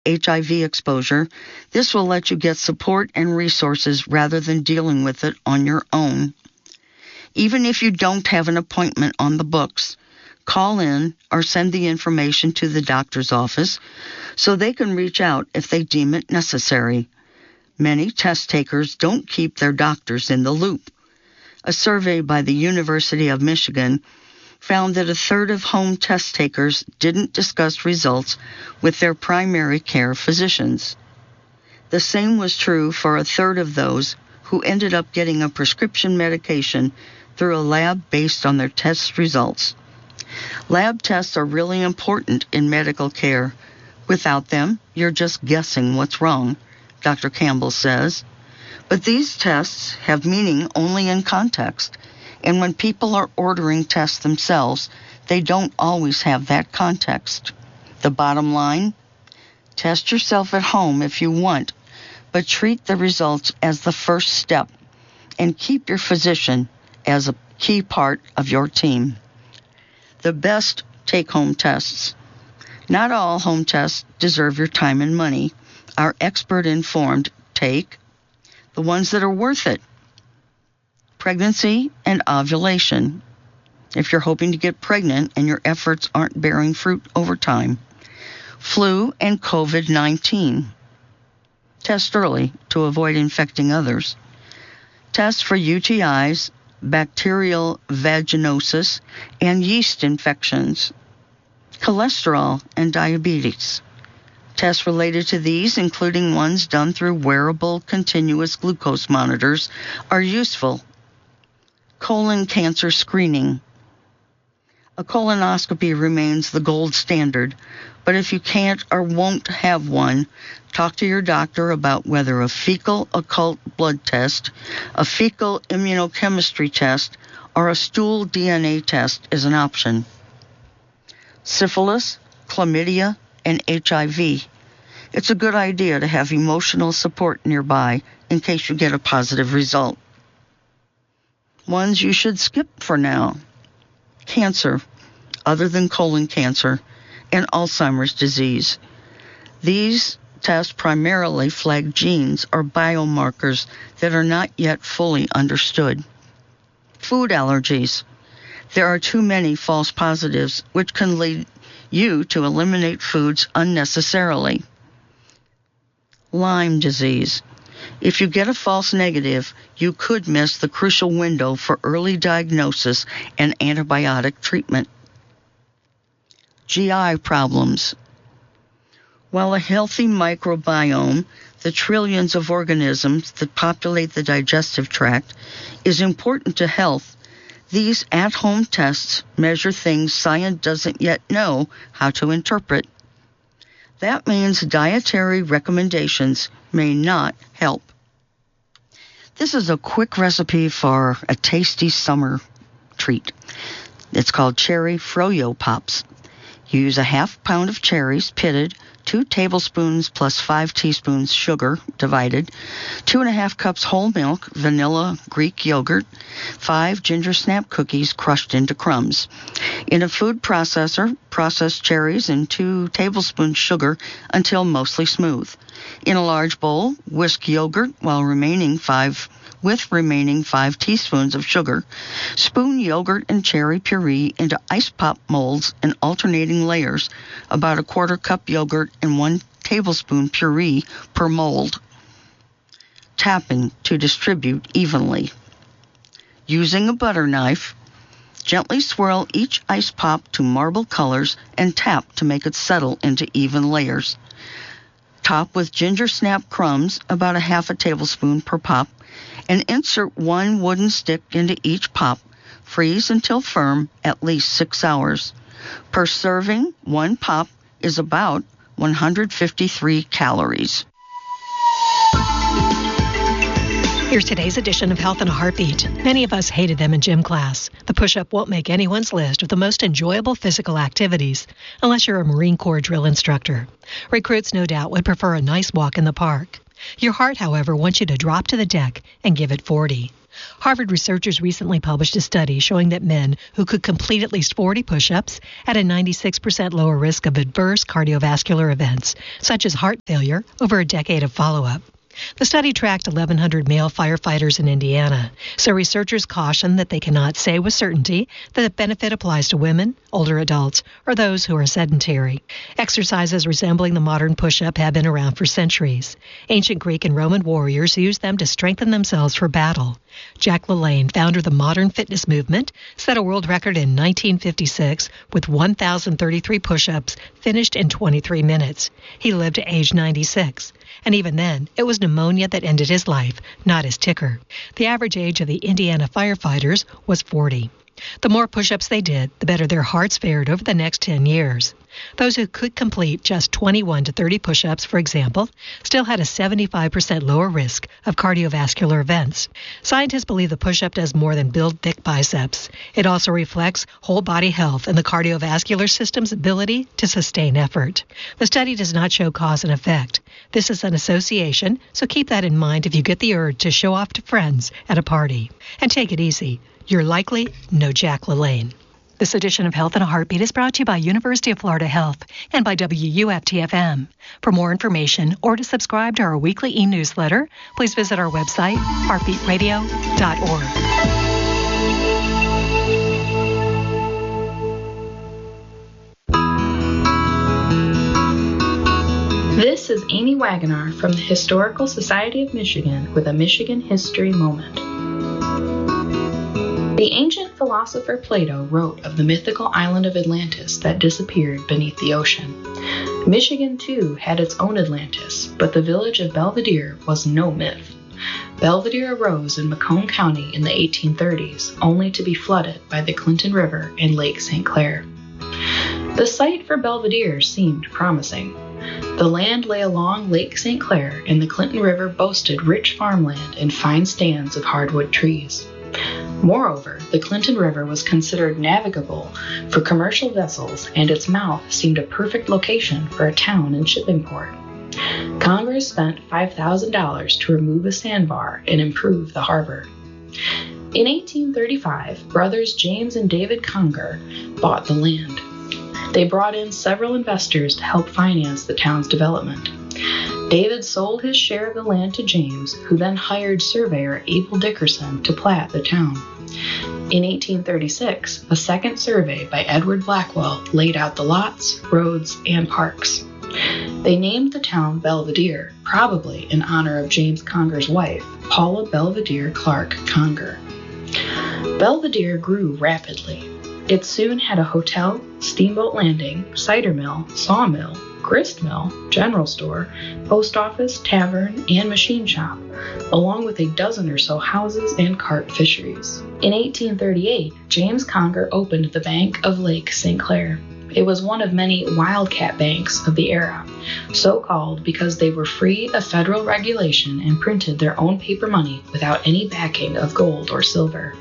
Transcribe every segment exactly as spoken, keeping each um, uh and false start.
H I V exposure, this will let you get support and resources rather than dealing with it on your own. Even if you don't have an appointment on the books, call in or send the information to the doctor's office so they can reach out if they deem it necessary. Many test takers don't keep their doctors in the loop. A survey by the University of Michigan found that a third of home test takers didn't discuss results with their primary care physicians. The same was true for a third of those who ended up getting a prescription medication through a lab based on their test results. Lab tests are really important in medical care. Without them, you're just guessing what's wrong, Doctor Campbell says. But these tests have meaning only in context. And when people are ordering tests themselves, they don't always have that context. The bottom line? Test yourself at home if you want, but treat the results as the first step and keep your physician as a key part of your team. The best take-home tests. Not all home tests deserve your time and money. Our expert-informed take the ones that are worth it. Pregnancy and ovulation, if you're hoping to get pregnant and your efforts aren't bearing fruit over time. Flu and COVID nineteen. Test early to avoid infecting others. Test for U T Is, bacterial vaginosis, and yeast infections. Cholesterol and diabetes. Tests related to these, including ones done through wearable continuous glucose monitors, are useful. Colon cancer screening. A colonoscopy remains the gold standard, but if you can't or won't have one, talk to your doctor about whether a fecal occult blood test, a fecal immunochemistry test, or a stool D N A test is an option. Syphilis, chlamydia, and H I V. It's a good idea to have emotional support nearby in case you get a positive result. Ones you should skip for now. Cancer, other than colon cancer, and Alzheimer's disease. These tests primarily flag genes or biomarkers that are not yet fully understood. Food allergies. There are too many false positives, which can lead you to eliminate foods unnecessarily. Lyme disease. If you get a false negative, you could miss the crucial window for early diagnosis and antibiotic treatment. G I problems. While a healthy microbiome, the trillions of organisms that populate the digestive tract, is important to health, these at-home tests measure things science doesn't yet know how to interpret. That means dietary recommendations may not help. This is a quick recipe for a tasty summer treat. It's called Cherry Froyo Pops. Use a half pound of cherries, pitted, two tablespoons plus five teaspoons sugar, divided, two and a half cups whole milk, vanilla, Greek yogurt, five ginger snap cookies crushed into crumbs. In a food processor, process cherries and two tablespoons sugar until mostly smooth. In a large bowl, whisk yogurt while remaining five with remaining five teaspoons of sugar. Spoon yogurt and cherry puree into ice pop molds in alternating layers, about a quarter cup yogurt and one tablespoon puree per mold. Tapping to distribute evenly. Using a butter knife, gently swirl each ice pop to marble colors and tap to make it settle into even layers. Top with ginger snap crumbs, about a half a tablespoon per pop, and insert one wooden stick into each pop. Freeze until firm, at least six hours. Per serving, one pop is about one hundred fifty-three calories. Here's today's edition of Health in a Heartbeat. Many of us hated them in gym class. The push-up won't make anyone's list of the most enjoyable physical activities unless you're a Marine Corps drill instructor. Recruits no doubt would prefer a nice walk in the park. Your heart, however, wants you to drop to the deck and give it forty. Harvard researchers recently published a study showing that men who could complete at least forty push-ups had a ninety-six percent lower risk of adverse cardiovascular events, such as heart failure, over a decade of follow-up. The study tracked eleven hundred male firefighters in Indiana, so researchers caution that they cannot say with certainty that the benefit applies to women, older adults, or those who are sedentary. Exercises resembling the modern push-up have been around for centuries. Ancient Greek and Roman warriors used them to strengthen themselves for battle. Jack LaLanne, founder of the modern fitness movement, set a world record in nineteen fifty-six with one thousand thirty-three push-ups finished in twenty-three minutes. He lived to age ninety-six. And even then, it was pneumonia that ended his life, not his ticker. The average age of the Indiana firefighters was forty. The more push-ups they did, the better their hearts fared over the next ten years. Those who could complete just twenty-one to thirty push-ups, for example, still had a seventy-five percent lower risk of cardiovascular events. Scientists believe the push-up does more than build thick biceps. It also reflects whole body health and the cardiovascular system's ability to sustain effort. The study does not show cause and effect. This is an association, so keep that in mind if you get the urge to show off to friends at a party. And take it easy. You're likely no Jack LaLanne. This edition of Health in a Heartbeat is brought to you by University of Florida Health and by W U F T F M. For more information or to subscribe to our weekly e-newsletter, please visit our website, heartbeat radio dot org. This is Amy Wagoner from the Historical Society of Michigan with a Michigan History Moment. The ancient philosopher Plato wrote of the mythical island of Atlantis that disappeared beneath the ocean. Michigan, too, had its own Atlantis, but the village of Belvedere was no myth. Belvedere arose in Macomb County in the eighteen thirties, only to be flooded by the Clinton River and Lake Saint Clair. The site for Belvedere seemed promising. The land lay along Lake Saint Clair, and the Clinton River boasted rich farmland and fine stands of hardwood trees. Moreover, the Clinton River was considered navigable for commercial vessels, and its mouth seemed a perfect location for a town and shipping port. Congress spent five thousand dollars to remove a sandbar and improve the harbor. In eighteen thirty-five, brothers James and David Conger bought the land. They brought in several investors to help finance the town's development. David sold his share of the land to James, who then hired surveyor Abel Dickerson to plat the town. In eighteen thirty-six, a second survey by Edward Blackwell laid out the lots, roads, and parks. They named the town Belvedere, probably in honor of James Conger's wife, Paula Belvedere Clark Conger. Belvedere grew rapidly. It soon had a hotel, steamboat landing, cider mill, sawmill, grist mill, general store, post office, tavern, and machine shop, along with a dozen or so houses and carp fisheries. In eighteen thirty-eight, James Conger opened the Bank of Lake Saint Clair. It was one of many wildcat banks of the era, so called because they were free of federal regulation and printed their own paper money without any backing of gold or silver.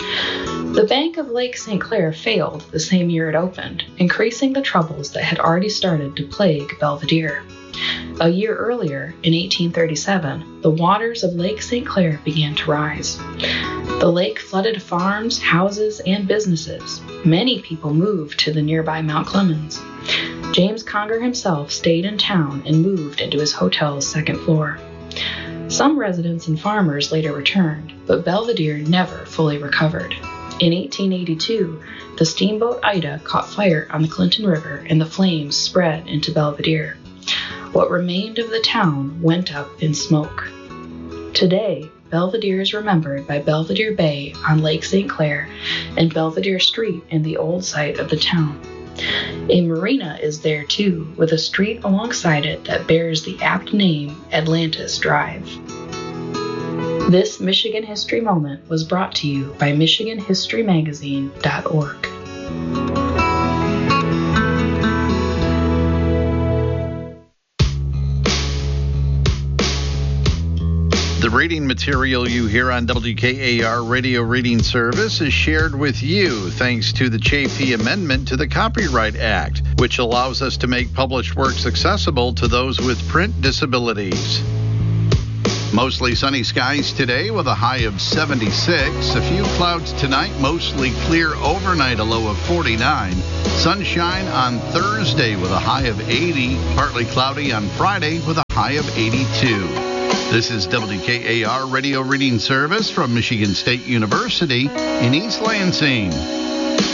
The Bank of Lake Saint Clair failed the same year it opened, increasing the troubles that had already started to plague Belvedere. A year earlier, in eighteen thirty-seven, the waters of Lake Saint Clair began to rise. The lake flooded farms, houses, and businesses. Many people moved to the nearby Mount Clemens. James Conger himself stayed in town and moved into his hotel's second floor. Some residents and farmers later returned, but Belvedere never fully recovered. In eighteen eighty-two, the steamboat Ida caught fire on the Clinton River and the flames spread into Belvedere. What remained of the town went up in smoke. Today, Belvedere is remembered by Belvedere Bay on Lake Saint Clair and Belvedere Street in the old site of the town. A marina is there too, with a street alongside it that bears the apt name Atlantis Drive. This Michigan History Moment was brought to you by Michigan History Magazine dot org. The reading material you hear on W K A R Radio Reading Service is shared with you thanks to the Chafee Amendment to the Copyright Act, which allows us to make published works accessible to those with print disabilities. Mostly sunny skies today with a high of seventy-six. A few clouds tonight, mostly clear overnight, a low of forty-nine. Sunshine on Thursday with a high of eighty. Partly cloudy on Friday with a high of eighty-two. This is W K A R Radio Reading Service from Michigan State University in East Lansing.